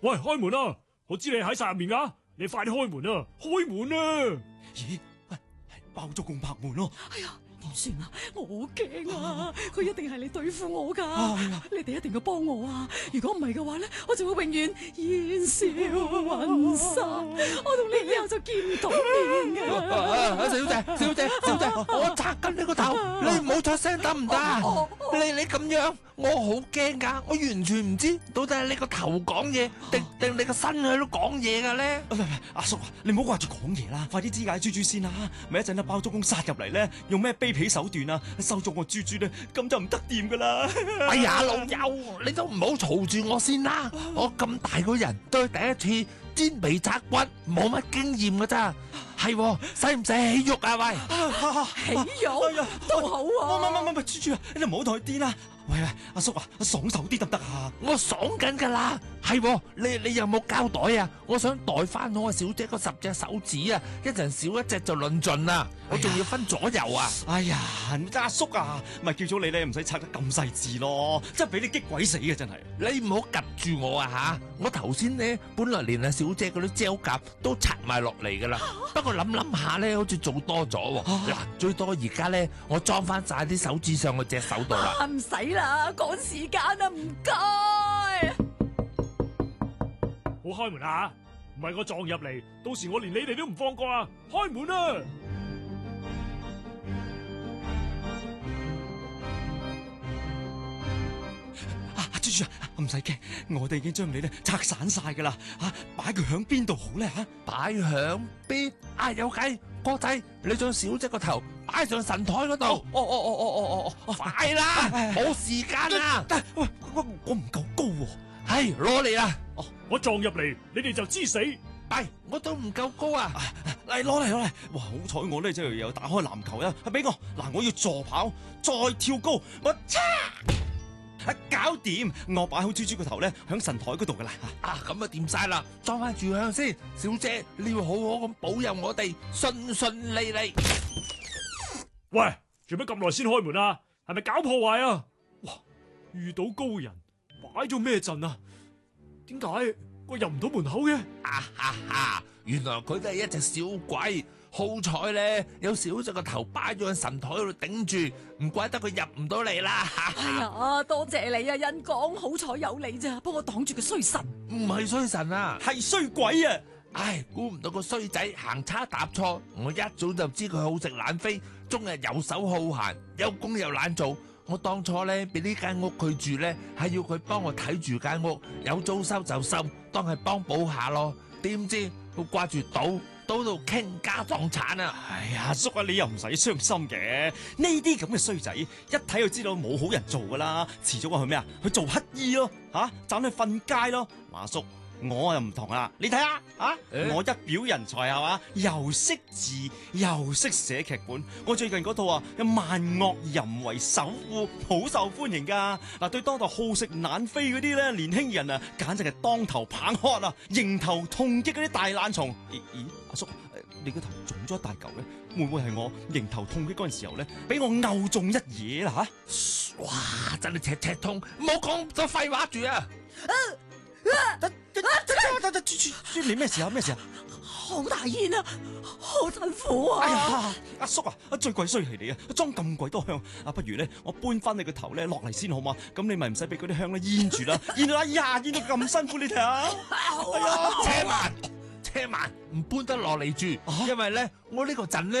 喂，開門啊！我知你喺晒入面噶，你快啲開門啊！開門啊！ 咦，係包租公拍門咯！ 哎呀，點算啊？我好驚啊！佢一定係嚟對付我噶，你哋一定要幫我啊！如果唔係嘅話咧，我就會永遠煙消雲散，我同你以後就見唔到面噶。 小姐，我扎緊你個頭，你唔好出聲得唔得？你咁樣，我好驚噶，我完全唔知到底係你個頭講嘢，定你個身喺度講嘢噶咧。 阿叔啊，你唔好掛住講嘢啦，快啲肢解豬豬先啦，咪一陣啊包租公殺入嚟咧，用咩卑鄙手段啊，收咗我豬豬咧，咁就唔得掂噶啦。 哎呀，老友，你都唔好嘈住我先啦，我咁大個人都係第一次煎皮拆骨，冇乜經驗噶咋。係，使唔使起肉啊？喂， 起肉都好啊！ 唔，豬豬啊，你唔好同佢癲啦。喂，阿叔啊，爽手啲得唔得啊？ 我爽緊噶啦，係，你有冇膠袋啊？我想袋翻我小姐嗰10隻手指啊，一陣少一隻就論盡啦，我仲要分左右啊！ 哎呀，阿叔啊，咪叫咗你咧，唔使拆得咁細緻咯，真係俾你激鬼死嘅真係。 你唔好夾住我啊吓！我頭先咧本來連阿小姐嗰啲膠夾都拆埋落嚟噶啦，不過諗下咧，好似做多咗喎。嗱，最多而家咧，我裝翻晒啲手指上我隻手度啦。 唔使啦，趕時間啊，唔該。 好，開門啊！唔係我撞入嚟，到時我連你哋都唔放過啊！開門啊！ 豬豬啊，唔使驚，我哋已經將你咧拆散晒噶啦，擺佢響邊度好咧吓？ 擺響邊？啊，有計，哥仔，你將小姐個頭擺上神台嗰度。快啦，冇時間啦。 但係喂，我唔夠高喎。 係，攞嚟啦。 我撞入嚟，你哋就知死。 係，我都唔夠高啊。 嚟，攞嚟。哇，好彩我咧就有打開籃球啊，俾我。嗱，我要助跑，再跳高，我搞掂，我擺好豬豬個頭咧，響神台嗰度噶啦。 咁啊掂晒啦，裝翻住香先。小姐，你要好好咁保佑我哋順順利利。 喂，做乜咁耐先開門啊？係咪搞破壞啊？哇，遇到高人，擺咗咩陣啊？點解我入唔到門口嘅？ 原來佢都係一隻小鬼。好彩咧，有小姐個頭擺咗喺神台度頂住，唔怪得佢入唔到嚟啦。 哎呀，多謝你啊，恩講，好彩有你咋，幫我擋住個衰神。 唔係衰神啊， 係衰鬼啊！ 唉，估唔到個衰仔行差踏錯，我一早就知佢好食懶飛，終日游手好閒，有工又懶做。我當初咧俾呢間屋佢住咧，係要佢幫我睇住間屋，有租收就收，當係幫補下咯。點知佢掛住賭到傾家蕩產啊！ 哎呀，叔啊，你又唔使傷心嘅，呢啲咁嘅衰仔，一睇就知道冇好人做噶啦，遲早去咩啊？去做乞衣咯，盞去瞓街咯。阿叔，我又唔同啦，你睇下我一表人才係嘛，又識字又識寫劇本，我最近嗰套有萬惡淫為首富，好受歡迎噶。嗱，對當代好食懶飛嗰啲咧年輕人啊，簡直係當頭棒喝啊，迎頭痛擊嗰啲大懶蟲。咦，阿叔，你個頭腫咗一大嚿咧，會唔會係我迎頭痛擊嗰陣時候咧，俾我拗中一嘢啦吓？ 哇，真係赤痛，唔好講咗廢話住啊！ 豬，你咩事啊？咩事啊？ 好大煙啊，好辛苦啊！ 哎呀，阿叔啊，最鬼衰係你啊，裝咁鬼多香，不如咧我搬翻你個頭咧落嚟先好嘛？咁你咪唔使俾嗰啲香咧煙住啦，煙到煙到咁辛苦，你睇下。 車慢，唔搬得落嚟住，因為咧我呢個陣咧。